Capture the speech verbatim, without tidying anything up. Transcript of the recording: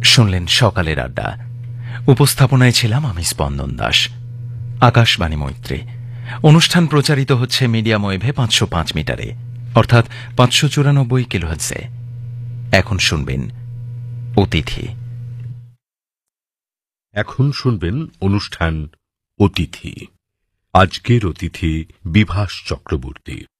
শুনলেন সকালের আড্ডা। উপস্থাপনায় ছিলাম আমি স্পন্দন দাস। আকাশবাণী মৈত্রী। অনুষ্ঠান প্রচারিত হচ্ছে মিডিয়াম ওয়েভে পাঁচশো পাঁচ মিটারে, অর্থাৎ পাঁচশো চুরানব্বই কিলোহার্টজে। এখন শুনবেন অতিথি। এখন শুনবেন অনুষ্ঠান অতিথি। আজকের অতিথি বিভাস চক্রবর্তী।